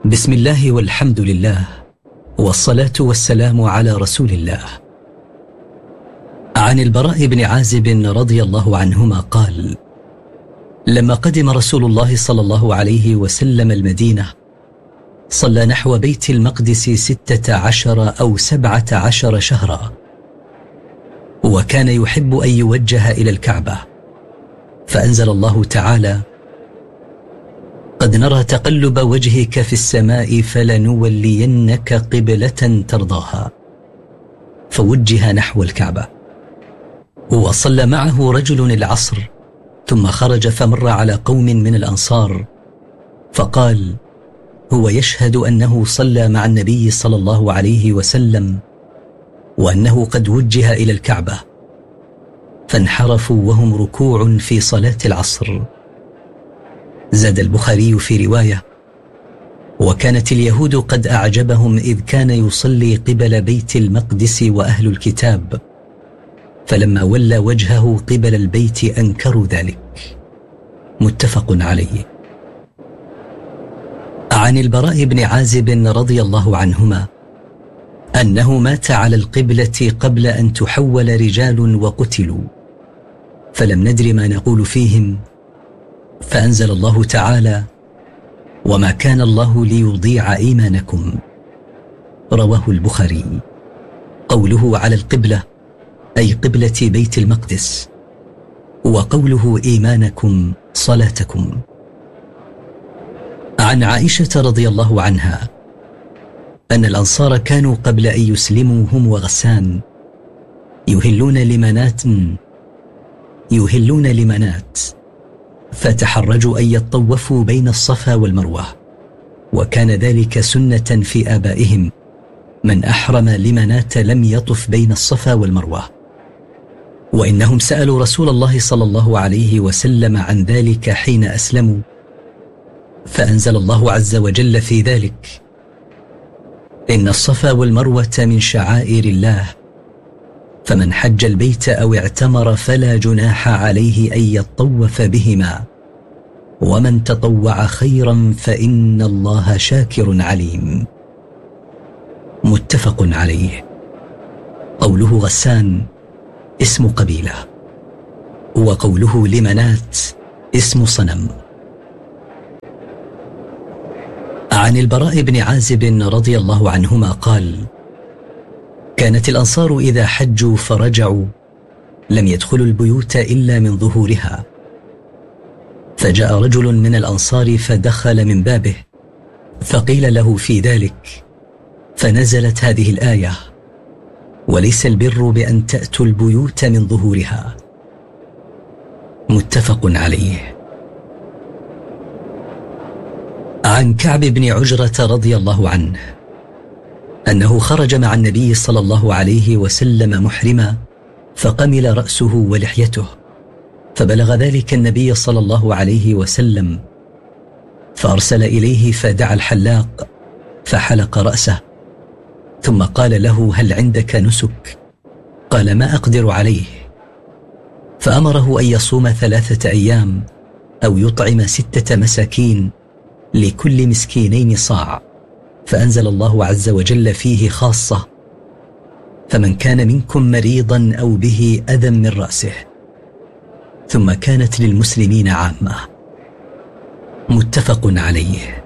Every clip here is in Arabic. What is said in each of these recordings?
بسم الله والحمد لله والصلاة والسلام على رسول الله. عن البراء بن عازب رضي الله عنهما قال: لما قدم رسول الله صلى الله عليه وسلم المدينة صلى نحو بيت المقدس 16 أو 17 شهرا، وكان يحب أن يوجه إلى الكعبة، فأنزل الله تعالى: قد نرى تقلب وجهك في السماء فلنولينك قبلة ترضاها، فوجه نحو الكعبة. وصلى معه رجل العصر، ثم خرج فمر على قوم من الأنصار فقال: هو يشهد أنه صلى مع النبي صلى الله عليه وسلم وأنه قد وجه إلى الكعبة، فانحرفوا وهم ركوع في صلاة العصر. زاد البخاري في رواية: وكانت اليهود قد أعجبهم إذ كان يصلي قبل بيت المقدس وأهل الكتاب، فلما ولى وجهه قبل البيت أنكروا ذلك. متفق عليه. عن البراء بن عازب رضي الله عنهما أنه مات على القبلة قبل أن تحول رجال وقتلوا، فلم ندر ما نقول فيهم، فأنزل الله تعالى: وما كان الله ليضيع إيمانكم. رواه البخاري. قوله على القبلة أي قبلة بيت المقدس، وقوله إيمانكم صلاتكم. عن عائشة رضي الله عنها أن الأنصار كانوا قبل أن يسلموا هم وغسان يهلون لمنات، فتحرجوا أن يطوفوا بين الصفا والمروة، وكان ذلك سنة في آبائهم. من أحرم لمنات لم يطف بين الصفا والمروة، وإنهم سألوا رسول الله صلى الله عليه وسلم عن ذلك حين أسلموا، فأنزل الله عز وجل في ذلك: إن الصفا والمروة من شعائر الله، فمن حج البيت أو اعتمر فلا جناح عليه أن يطوف بهما، ومن تطوع خيرا فإن الله شاكر عليم. متفق عليه. قوله غسان اسم قبيلة، وقوله لمنات اسم صنم. عن البراء بن عازب رضي الله عنهما قال: كانت الأنصار إذا حجوا فرجعوا لم يدخلوا البيوت إلا من ظهورها، فجاء رجل من الأنصار فدخل من بابه فقيل له في ذلك، فنزلت هذه الآية: وليس البر بأن تأتوا البيوت من ظهورها. متفق عليه. عن كعب بن عجرة رضي الله عنه أنه خرج مع النبي صلى الله عليه وسلم محرما، فقمل رأسه ولحيته، فبلغ ذلك النبي صلى الله عليه وسلم، فأرسل إليه فدعا الحلاق فحلق رأسه، ثم قال له: هل عندك نسك؟ قال: ما أقدر عليه. فأمره أن يصوم 3 أيام أو يطعم 6 مساكين، لكل مسكينين صاع. فأنزل الله عز وجل فيه خاصة: فمن كان منكم مريضا أو به أذى من رأسه. ثم كانت للمسلمين عامة. متفق عليه.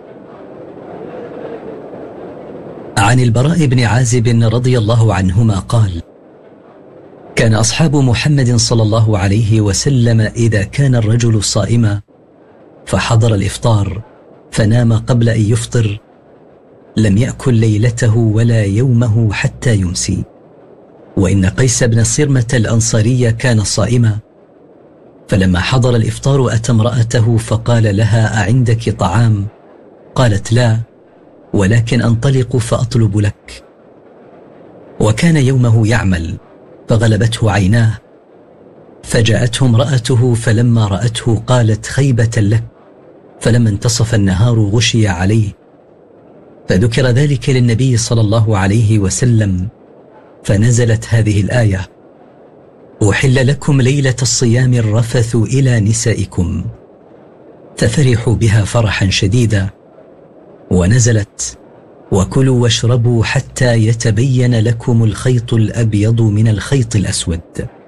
عن البراء بن عازب رضي الله عنهما قال: كان أصحاب محمد صلى الله عليه وسلم إذا كان الرجل صائما فحضر الإفطار فنام قبل أن يفطر لم يأكل ليلته ولا يومه حتى يمسي. وإن قيس بن صرمة الأنصاري كان صائما، فلما حضر الإفطار أتى امرأته فقال لها: أعندك طعام؟ قالت: لا، ولكن أنطلق فأطلب لك. وكان يومه يعمل فغلبته عيناه، فجاءته امرأته فلما رأته قالت: خيبة لك. فلما انتصف النهار غشي عليه، فذكر ذلك للنبي صلى الله عليه وسلم، فنزلت هذه الآية: أحل لكم ليلة الصيام الرفث إلى نسائكم. ففرحوا بها فرحا شديدا، ونزلت: وكلوا واشربوا حتى يتبين لكم الخيط الأبيض من الخيط الأسود.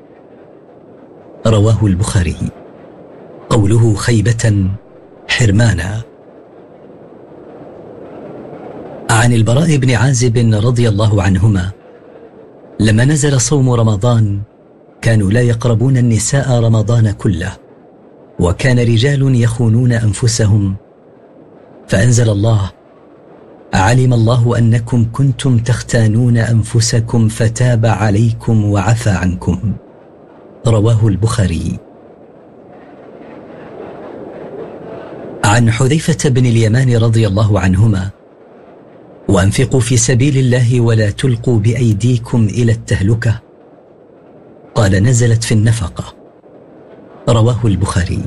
رواه البخاري. قوله خيبة حرمانا. عن البراء بن عازب رضي الله عنهما: لما نزل صوم رمضان كانوا لا يقربون النساء رمضان كله، وكان رجال يخونون أنفسهم، فأنزل الله: علم الله أنكم كنتم تختانون أنفسكم فتاب عليكم وعفى عنكم. رواه البخاري. عن حذيفة بن اليمان رضي الله عنهما: وأنفقوا في سبيل الله ولا تلقوا بأيديكم إلى التهلكة. قال: نزلت في النفقة. رواه البخاري.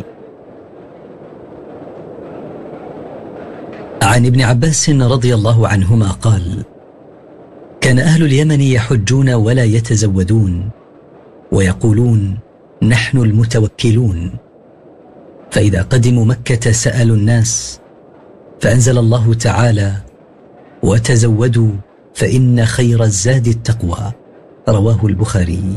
عن ابن عباس رضي الله عنهما قال: كان أهل اليمن يحجون ولا يتزودون، ويقولون: نحن المتوكلون. فإذا قدموا مكة سألوا الناس، فأنزل الله تعالى: وتزودوا فإن خير الزاد التقوى. رواه البخاري.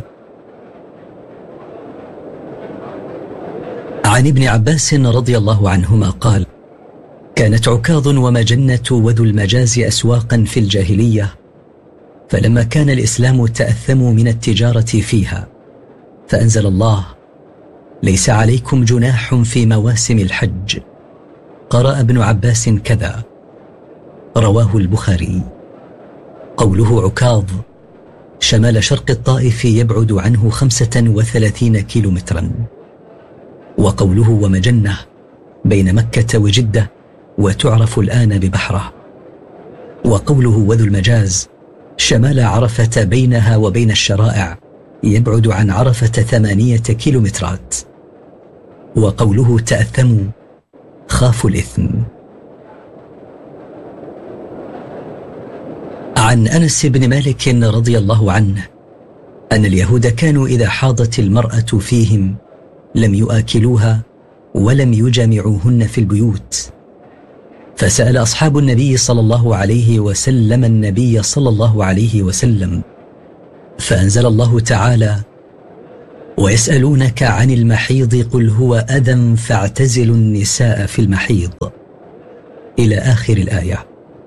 عن ابن عباس رضي الله عنهما قال: كانت عكاظ ومجنة وذو المجاز أسواقا في الجاهلية، فلما كان الإسلام تأثموا من التجارة فيها، فأنزل الله: ليس عليكم جناح في مواسم الحج. قرأ ابن عباس كذا. رواه البخاري. قوله عكاظ شمال شرق الطائف يبعد عنه 35 كيلومترا، وقوله ومجنة بين مكة وجدة وتعرف الآن ببحرة، وقوله وذو المجاز شمال عرفة بينها وبين الشرائع يبعد عن عرفة 8 كيلومترات، وقوله تأثموا خافوا الإثم. عن أنس بن مالك رضي الله عنه أن اليهود كانوا إذا حاضت المرأة فيهم لم يؤكلوها ولم يجامعوهن في البيوت، فسأل أصحاب النبي صلى الله عليه وسلم النبي صلى الله عليه وسلم، فأنزل الله تعالى: ويسألونك عن المحيض قل هو أذى فاعتزلوا النساء في المحيض، إلى آخر الآية.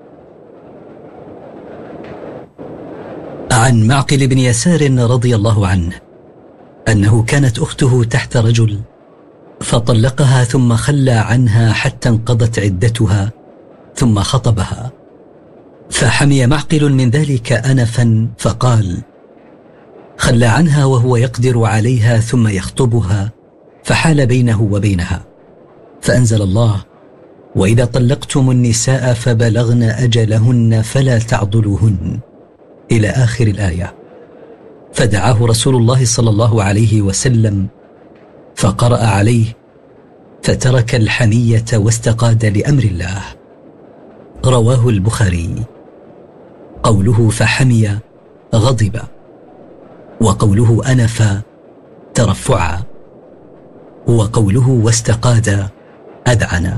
عن معقل بن يسار رضي الله عنه أنه كانت أخته تحت رجل فطلقها ثم خلى عنها حتى انقضت عدتها ثم خطبها، فحمي معقل من ذلك أنفا فقال: خلى عنها وهو يقدر عليها ثم يخطبها، فحال بينه وبينها، فأنزل الله: وإذا طلقتم النساء فبلغن أجلهن فلا تعضلوهن، إلى آخر الآية. فدعاه رسول الله صلى الله عليه وسلم فقرأ عليه: فترك الحمية واستقاد لأمر الله. رواه البخاري. قوله فحمي غضب، وقوله أنف ترفعا، وقوله واستقاد أذعن.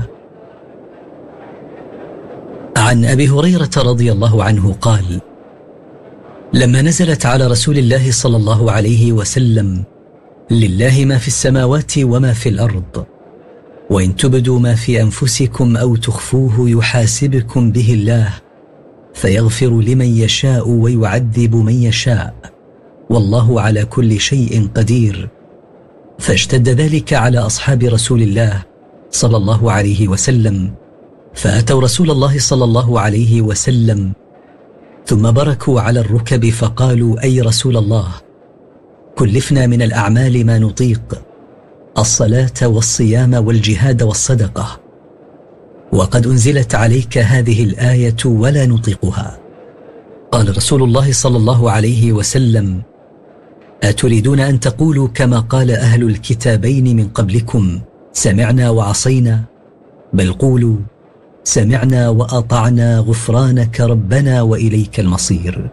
عن أبي هريرة رضي الله عنه قال: لما نزلت على رسول الله صلى الله عليه وسلم: لله ما في السماوات وما في الأرض، وإن تبدوا ما في أنفسكم أو تخفوه يحاسبكم به الله، فيغفر لمن يشاء ويعذب من يشاء، والله على كل شيء قدير، فاشتد ذلك على أصحاب رسول الله صلى الله عليه وسلم، فأتوا رسول الله صلى الله عليه وسلم ثم بركوا على الركب فقالوا: أي رسول الله، كلفنا من الأعمال ما نطيق، الصلاة والصيام والجهاد والصدقة، وقد أنزلت عليك هذه الآية ولا نطيقها. قال رسول الله صلى الله عليه وسلم: أتريدون أن تقولوا كما قال أهل الكتابين من قبلكم: سمعنا وعصينا؟ بل قولوا: سمعنا وأطعنا غفرانك ربنا وإليك المصير.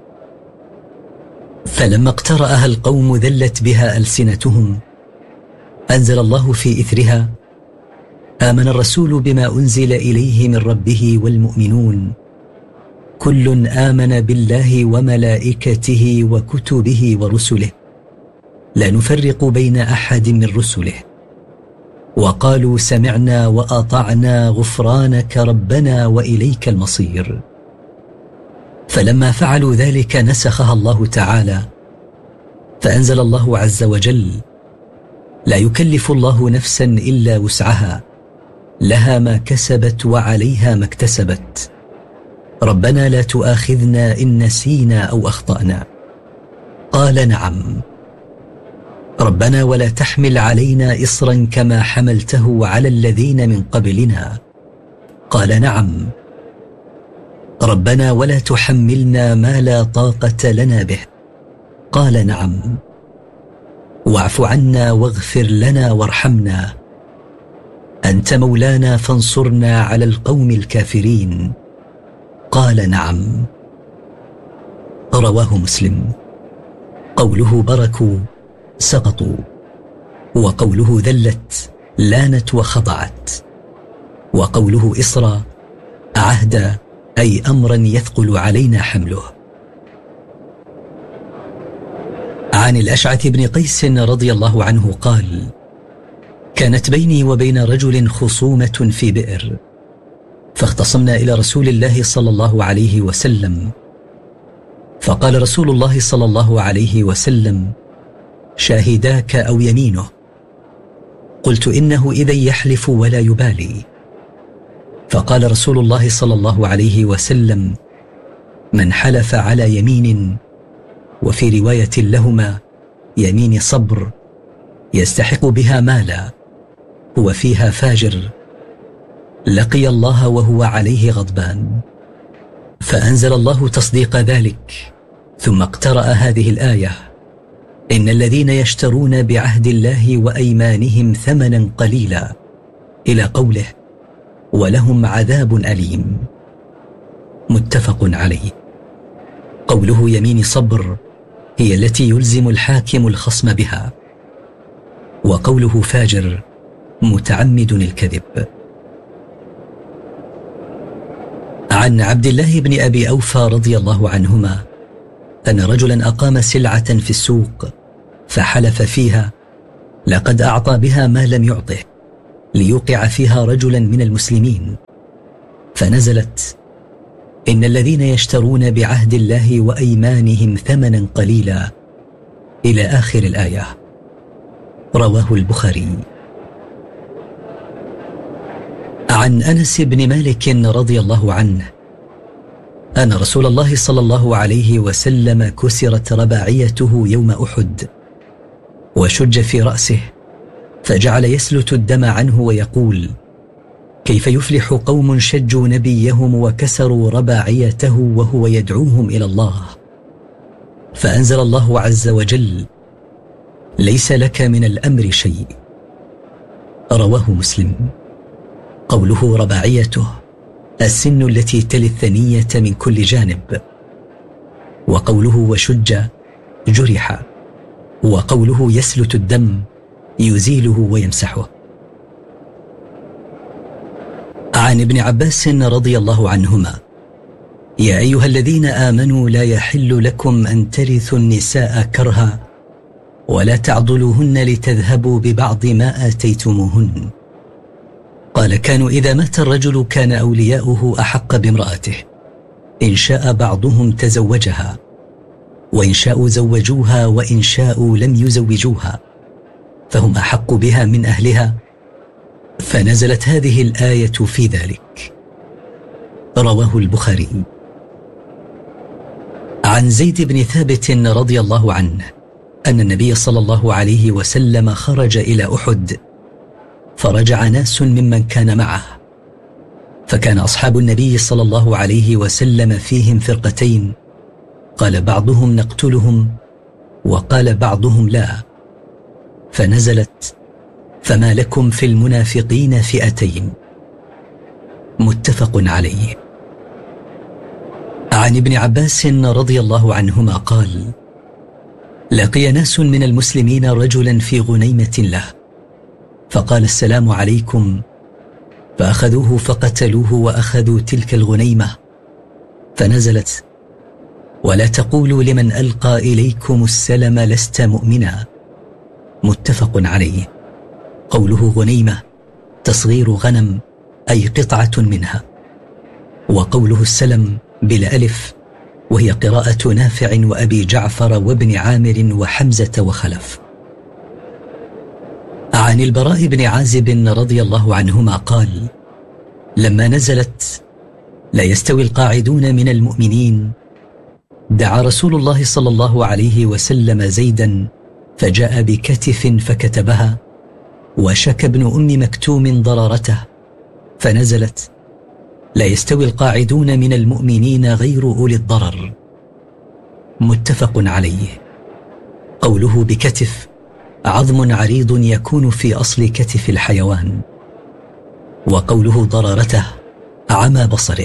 فلما اقترأها القوم ذلت بها ألسنتهم، أنزل الله في إثرها: آمن الرسول بما أنزل إليه من ربه والمؤمنون كل آمن بالله وملائكته وكتبه ورسله لا نفرق بين أحد من رسله وقالوا سمعنا وأطعنا غفرانك ربنا وإليك المصير. فلما فعلوا ذلك نسخها الله تعالى، فأنزل الله عز وجل: لا يكلف الله نفسا إلا وسعها، لها ما كسبت وعليها ما اكتسبت، ربنا لا تؤاخذنا إن نسينا أو أخطأنا. قال: نعم. ربنا ولا تحمل علينا إصرا كما حملته على الذين من قبلنا. قال: نعم. ربنا ولا تحملنا ما لا طاقة لنا به. قال: نعم. واعف عنا واغفر لنا وارحمنا، أنت مولانا فانصرنا على القوم الكافرين. قال: نعم. رواه مسلم. قوله بركوا سقطوا، وقوله ذلت لانت وخضعت، وقوله إصرا عهد أي أمرا يثقل علينا حمله. عن الأشعث بن قيس رضي الله عنه قال: كانت بيني وبين رجل خصومة في بئر، فاختصمنا إلى رسول الله صلى الله عليه وسلم، فقال رسول الله صلى الله عليه وسلم: شاهداك أو يمينه؟ قلت: إنه إذا يحلف ولا يبالي. فقال رسول الله صلى الله عليه وسلم: من حلف على يمين، وفي رواية لهما يمين صبر، يستحق بها مالا، هو فيها فاجر، لقي الله وهو عليه غضبان. فأنزل الله تصديق ذلك، ثم اقترأ هذه الآية: إن الذين يشترون بعهد الله وأيمانهم ثمنا قليلا، إلى قوله: ولهم عذاب أليم. متفق عليه. قوله يمين صبر هي التي يلزم الحاكم الخصم بها، وقوله فاجر متعمد الكذب. عن عبد الله بن أبي أوفى رضي الله عنهما أن رجلا أقام سلعة في السوق فحلف فيها لقد أعطى بها ما لم يعطه ليوقع فيها رجلا من المسلمين، فنزلت: إن الذين يشترون بعهد الله وأيمانهم ثمنا قليلا، إلى آخر الآية. رواه البخاري. عن أنس بن مالك رضي الله عنه أن رسول الله صلى الله عليه وسلم كسرت رباعيته يوم أحد وشج في رأسه، فجعل يسلت الدم عنه ويقول: كيف يفلح قوم شجوا نبيهم وكسروا رباعيته وهو يدعوهم إلى الله؟ فأنزل الله عز وجل: ليس لك من الأمر شيء. رواه مسلم. قوله رباعيته السن التي تلي الثنية من كل جانب، وقوله وشج جرح، وقوله يسلت الدم يزيله ويمسحه. عن ابن عباس رضي الله عنهما: يا أيها الذين آمنوا لا يحل لكم أن ترثوا النساء كرها ولا تعضلوهن لتذهبوا ببعض ما آتيتموهن. قال: كانوا إذا مات الرجل كان أولياؤه أحق بامرأته، إن شاء بعضهم تزوجها، وإن شاءوا زوجوها، وإن شاءوا لم يزوجوها، فهم أحق بها من أهلها، فنزلت هذه الآية في ذلك. رواه البخاري. عن زيد بن ثابت رضي الله عنه أن النبي صلى الله عليه وسلم خرج إلى أحد، فرجع ناس ممن كان معه، فكان أصحاب النبي صلى الله عليه وسلم فيهم فرقتين، قال بعضهم نقتلهم، وقال بعضهم لا، فنزلت: فما لكم في المنافقين فئتين. متفق عليه. عن ابن عباس رضي الله عنهما قال: لقي ناس من المسلمين رجلا في غنيمة له، فقال: السلام عليكم، فأخذوه فقتلوه وأخذوا تلك الغنيمة، فنزلت: ولا تقولوا لمن ألقى إليكم السلم لست مؤمنا. متفق عليه. قوله غنيمة تصغير غنم أي قطعة منها، وقوله السلم بلا ألف وهي قراءة نافع وأبي جعفر وابن عامر وحمزة وخلف. عن البراء بن عازب رضي الله عنهما قال: لما نزلت لا يستوي القاعدون من المؤمنين دعا رسول الله صلى الله عليه وسلم زيدا فجاء بكتف فكتبها، وشك ابن أم مكتوم ضرارته فنزلت: لا يستوي القاعدون من المؤمنين غير أولي الضرر. متفق عليه. قوله بكتف عظم عريض يكون في أصل كتف الحيوان، وقوله ضرارته عمى بصره.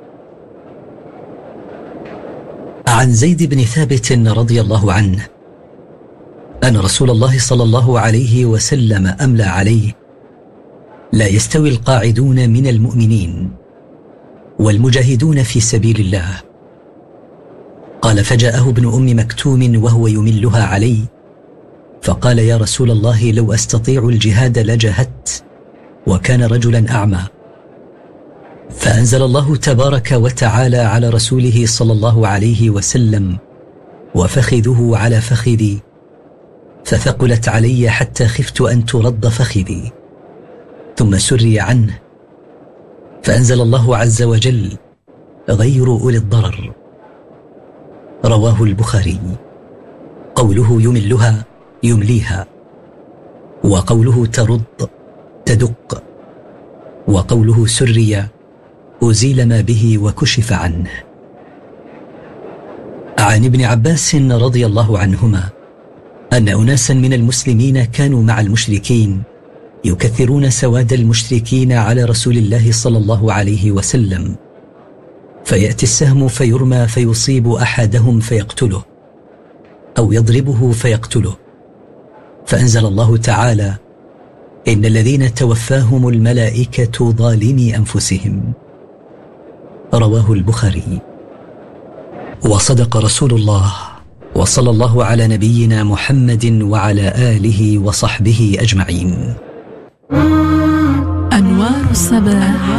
عن زيد بن ثابت رضي الله عنه أن رسول الله صلى الله عليه وسلم أملى عليه: لا يستوي القاعدون من المؤمنين والمجاهدون في سبيل الله. قال: فجاءه ابن أم مكتوم وهو يملها علي، فقال: يا رسول الله لو أستطيع الجهاد لجاهدت، وكان رجلا أعمى. فأنزل الله تبارك وتعالى على رسوله صلى الله عليه وسلم: وفخذه على فخذي، فثقلت علي حتى خفت أن ترد فخذي. ثم سري عنه، فأنزل الله عز وجل: غير أولي الضرر. رواه البخاري. قوله يملها يمليها، وقوله ترد تدق، وقوله سري أزيل ما به وكشف عنه. عن ابن عباس رضي الله عنهما أن أناسا من المسلمين كانوا مع المشركين يكثرون سواد المشركين على رسول الله صلى الله عليه وسلم، فيأتي السهم فيرمى فيصيب أحدهم فيقتله، أو يضربه فيقتله، فأنزل الله تعالى: إن الذين توفاهم الملائكة ظالمي أنفسهم. رواه البخاري. وصدق رسول الله، وصلى الله على نبينا محمد وعلى آله وصحبه أجمعين. أنوار الصباح،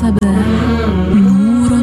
نور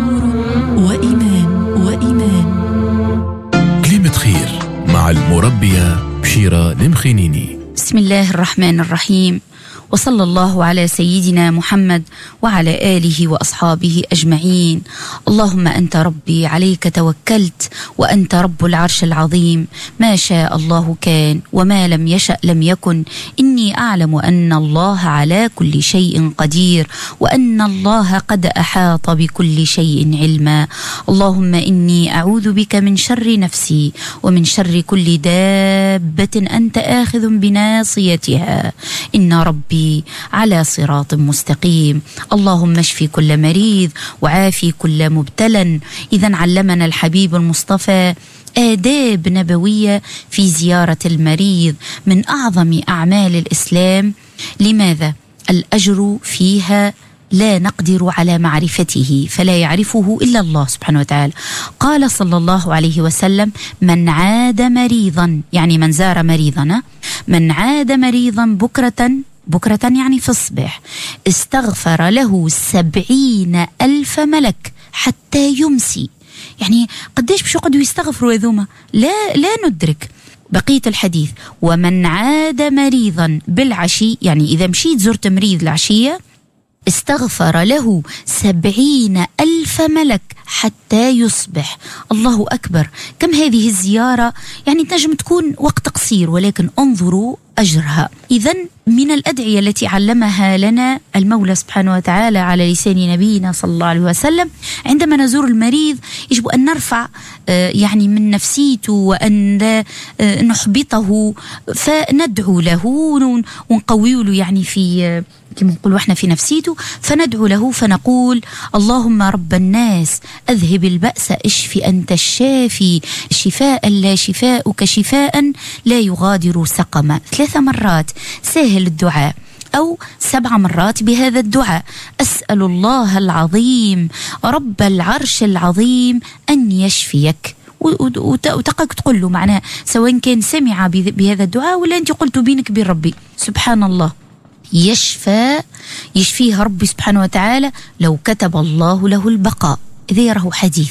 وإيمان. كلمة خير مع المربية بشيرة المخينيني. بسم الله الرحمن الرحيم، وصلى الله على سيدنا محمد وعلى آله وأصحابه أجمعين. اللهم أنت ربي عليك توكلت، وأنت رب العرش العظيم. ما شاء الله كان، وما لم يشأ لم يكن. إني أعلم أن الله على كل شيء قدير، وأن الله قد أحاط بكل شيء علما. اللهم إني أعوذ بك من شر نفسي، ومن شر كل دابة أنت آخذ بناصيتها، إن ربي على صراط مستقيم. اللهم اشفي كل مريض وعافي كل مبتلى. إذن علمنا الحبيب المصطفى آداب نبوية في زيارة المريض من أعظم أعمال الإسلام. لماذا؟ الأجر فيها لا نقدر على معرفته، فلا يعرفه إلا الله سبحانه وتعالى. قال صلى الله عليه وسلم: من عاد مريضا، يعني من زار مريضنا، من عاد مريضا بكرة يعني في الصباح، استغفر له 70,000 ملك حتى يمسي. يعني قديش باش يقعدوا يستغفروا هذوما؟ لا ندرك بقية الحديث. ومن عاد مريضا بالعشي، يعني إذا مشيت زرت مريض العشية، استغفر له 70,000 ملك حتى يصبح. الله أكبر، كم هذه الزيارة! يعني تنجم تكون وقت قصير، ولكن انظروا أجرها. إذن من الأدعية التي علمها لنا المولى سبحانه وتعالى على لسان نبينا صلى الله عليه وسلم، عندما نزور المريض يجب أن نرفع يعني من نفسيته، وأن لا نحبطه، فندعو له ونقوي له، يعني في كما نقول احنا في نفسيته، فندعو له فنقول: اللهم رب الناس أذهب البأس اشف أنت الشافي، شفاء لا شفاؤك شفاء لا يغادر سقما. 3 مرات. سهل الدعاء. أو 7 مرات بهذا الدعاء: أسأل الله العظيم رب العرش العظيم أن يشفيك. وتقك تقول له معناها سواء كان سمع بهذا الدعاء ولا أنت قلت بينك بين ربي. سبحان الله، يشفيه ربي سبحانه وتعالى لو كتب الله له البقاء. إذا راه حديث.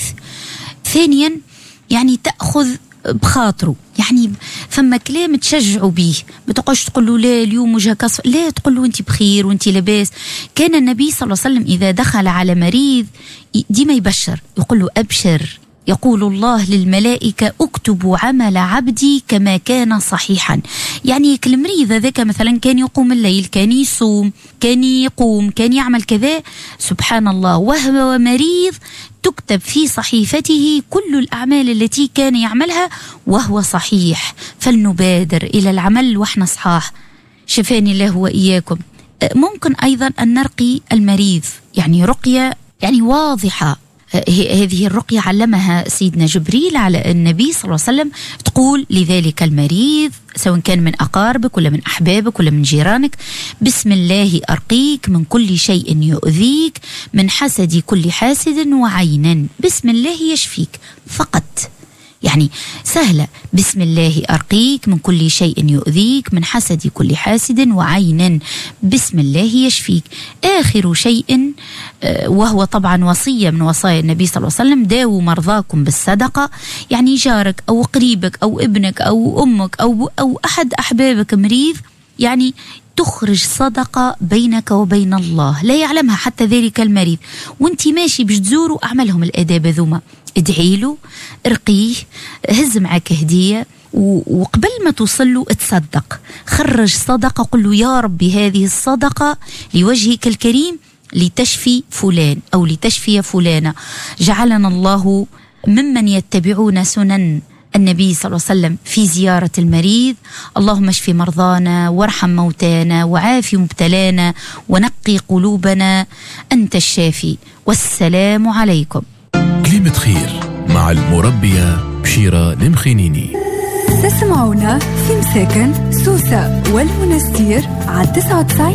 ثانيا يعني تأخذ بخاطره، يعني فما كلام تشجعوا به، ما تقعدش تقول له لا اليوم وجهك اصفر، لا تقول له انت بخير وانت لاباس. كان النبي صلى الله عليه وسلم اذا دخل على مريض ديما يبشر، يقول له ابشر، يقول الله للملائكة اكتبوا عمل عبدي كما كان صحيحا. يعني المريض ذاك مثلا كان يقوم الليل، كان يصوم، كان يقوم، كان يعمل كذا، سبحان الله، وهو مريض تكتب في صحيفته كل الأعمال التي كان يعملها وهو صحيح. فلنبادر إلى العمل وإحنا صحاح، شفاني الله وإياكم. ممكن أيضا أن نرقي المريض، يعني رقية يعني واضحة. هذه الرقية علمها سيدنا جبريل على النبي صلى الله عليه وسلم، تقول لذلك المريض سواء كان من أقاربك ولا من أحبابك ولا من جيرانك: بسم الله أرقيك من كل شيء يؤذيك، من حسد كل حاسد وعين، بسم الله يشفيك. فقط يعني سهلة، بسم الله أرقيك من كل شيء يؤذيك، من حسد كل حاسد وعين، بسم الله يشفيك. آخر شيء وهو طبعا وصية من وصايا النبي صلى الله عليه وسلم: داووا مرضاكم بالصدقة. يعني جارك أو قريبك أو ابنك أو أمك أو أحد أحبابك مريض، يعني تخرج صدقة بينك وبين الله لا يعلمها حتى ذلك المريض، وانت ماشي باش تزوره أعملهم الآداب ذوما، ادعي له، ارقيه، هز معك هدية، وقبل ما توصل له تصدق، خرج صدقة، قل له يا ربي هذه الصدقة لوجهك الكريم لتشفي فلان أو لتشفي فلانة. جعلنا الله ممن يتبعون سنن النبي صلى الله عليه وسلم في زيارة المريض. اللهم اشف مرضانا وارحم موتانا وعافي مبتلانا ونقي قلوبنا، أنت الشافي. والسلام عليكم. كلمة خير مع المربية بشيرة المخينيني. تسمعونا في مساكن سوسة والمنستير على 99.